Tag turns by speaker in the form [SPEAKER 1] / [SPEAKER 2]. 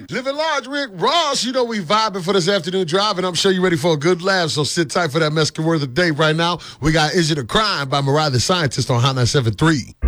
[SPEAKER 1] Living large, Rick Ross. You know we vibing for this afternoon drive, and I'm sure you're ready for a good laugh. So sit tight for that Mexican word of the day right now. We got Is It a Crime by Mariah the Scientist on Hot 97.3.